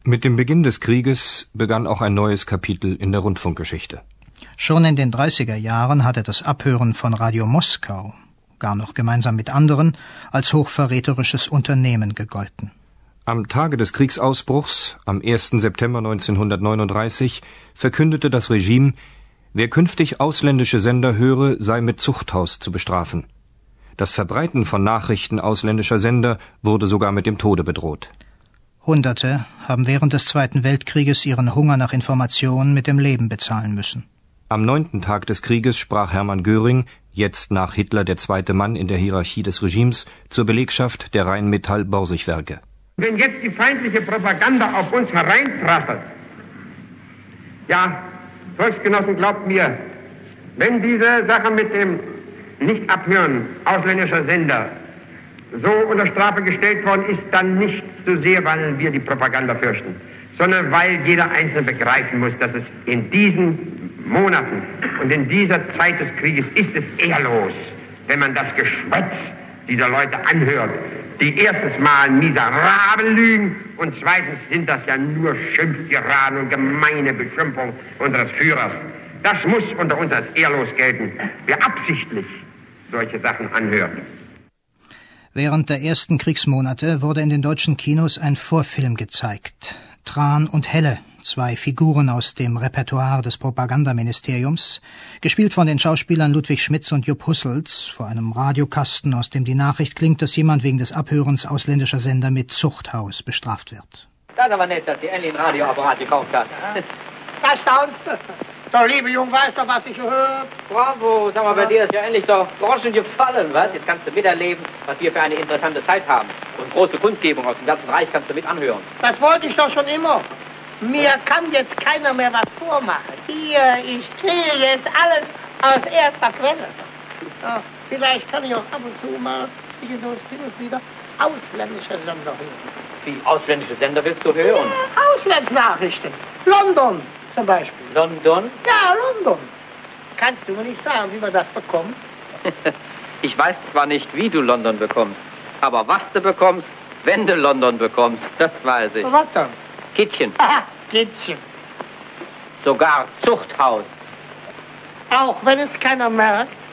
Mit dem Beginn des Krieges begann auch ein neues Kapitel in der Rundfunkgeschichte. Schon in den 30er Jahren hatte das Abhören von Radio Moskau, gar noch gemeinsam mit anderen, als hochverräterisches Unternehmen gegolten. Am Tage des Kriegsausbruchs, am 1. September 1939, verkündete das Regime, wer künftig ausländische Sender höre, sei mit Zuchthaus zu bestrafen. Das Verbreiten von Nachrichten ausländischer Sender wurde sogar mit dem Tode bedroht. Hunderte haben während des Zweiten Weltkrieges ihren Hunger nach Informationen mit dem Leben bezahlen müssen. Am 9. Tag des Krieges sprach Hermann Göring, jetzt nach Hitler der zweite Mann in der Hierarchie des Regimes, zur Belegschaft der Rheinmetall-Borsigwerke. Wenn jetzt die feindliche Propaganda auf uns hereinprasselt, ja, Volksgenossen, glaubt mir, wenn diese Sache mit dem Nicht-Abhören ausländischer Sender so unter Strafe gestellt worden ist, dann nicht so sehr, weil wir die Propaganda fürchten, sondern weil jeder Einzelne begreifen muss, dass es in diesen Monaten und in dieser Zeit des Krieges ist es ehrlos, wenn man das Geschwätz dieser Leute anhört, die erstens mal miserabel lügen und zweitens sind das ja nur Schimpftiraden und gemeine Beschimpfung unseres Führers. Das muss unter uns als ehrlos gelten, wer absichtlich solche Sachen anhört. Während der ersten Kriegsmonate wurde in den deutschen Kinos ein Vorfilm gezeigt. Tran und Helle, zwei Figuren aus dem Repertoire des Propagandaministeriums, gespielt von den Schauspielern Ludwig Schmitz und Jupp Hussels, vor einem Radiokasten, aus dem die Nachricht klingt, dass jemand wegen des Abhörens ausländischer Sender mit Zuchthaus bestraft wird. Das ist aber nett, dass sie endlich einen Radioapparat gekauft hat. Das staunst du. So, liebe Jung, weißt du, was ich höre? Bravo, sag mal, bei dir ist ja endlich doch Groschen gefallen, was? Jetzt kannst du miterleben, was wir für eine interessante Zeit haben. Und große Kundgebung aus dem ganzen Reich kannst du mit anhören. Das wollte ich doch schon immer. Mir kann jetzt keiner mehr was vormachen. Hier, ich kriege jetzt alles aus erster Quelle. Ja, vielleicht kann ich auch ab und zu mal zwischendurch wieder ausländische Sender hören. Wie ausländische Sender willst du hören? Ja, Auslandsnachrichten. London zum Beispiel. London? Ja, London. Kannst du mir nicht sagen, wie man das bekommt? Ich weiß zwar nicht, wie du London bekommst, aber was du bekommst, wenn du London bekommst, das weiß ich. Was dann? Kittchen. Aha, Kittchen. Sogar Zuchthaus. Auch wenn es keiner merkt?